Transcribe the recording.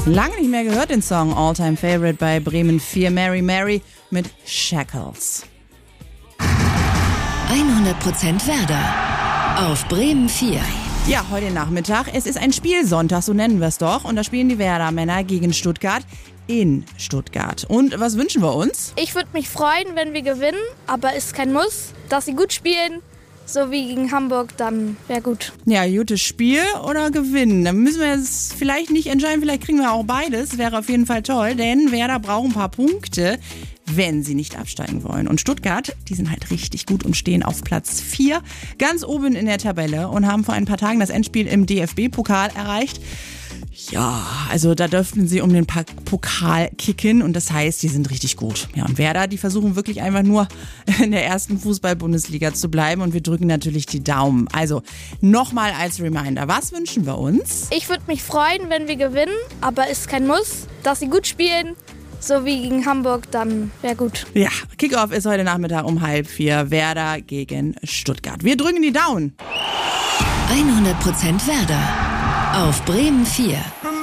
Lange nicht mehr gehört den Song All-Time Favorite bei Bremen 4, Mary Mary mit Shackles. 100% Werder auf Bremen 4. Ja, heute Nachmittag. Es ist ein Spielsonntag, so nennen wir es doch. Und da spielen die Werder-Männer gegen Stuttgart in Stuttgart. Und was wünschen wir uns? Ich würde mich freuen, wenn wir gewinnen, aber ist kein Muss. Dass sie gut spielen, so wie gegen Hamburg, dann wäre gut. Ja, gutes Spiel oder gewinnen. Da müssen wir jetzt vielleicht nicht entscheiden, vielleicht kriegen wir auch beides. Wäre auf jeden Fall toll, denn Werder braucht ein paar Punkte, wenn sie nicht absteigen wollen. Und Stuttgart, die sind halt richtig gut und stehen auf Platz 4, ganz oben in der Tabelle und haben vor ein paar Tagen das Endspiel im DFB-Pokal erreicht. Ja, also da dürften sie um den Pokal kicken und das heißt, die sind richtig gut. Ja, und Werder, die versuchen wirklich einfach nur in der ersten Fußball-Bundesliga zu bleiben und wir drücken natürlich die Daumen. Also nochmal als Reminder, was wünschen wir uns? Ich würde mich freuen, wenn wir gewinnen, aber ist kein Muss. Dass sie gut spielen, so wie gegen Hamburg, dann wäre gut. Ja, Kickoff ist heute Nachmittag um 3:30, Werder gegen Stuttgart. Wir drücken die Daumen. 100% Werder auf Bremen 4.